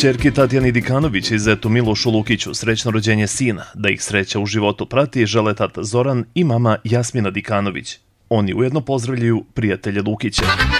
Ćerki Tatjani Dikanović i zetu Milošu Lukiću srećno rođenje sina, da ih sreća u životu prati, žele tata Zoran i mama Jasmina Dikanović. Oni ujedno pozdravljaju prijatelje Lukića.